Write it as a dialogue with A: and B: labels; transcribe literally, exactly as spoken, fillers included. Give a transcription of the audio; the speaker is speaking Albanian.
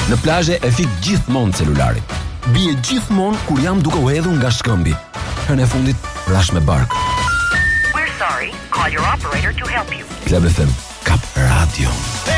A: Në plazhe e fik gjithmonë celularin. Bie gjithmonë kur jam duke u hedhur nga shkëmbi. Herën e fundit rash me bark.
B: We're sorry. Call your operator to help you.
A: Club F M, Kap Radio.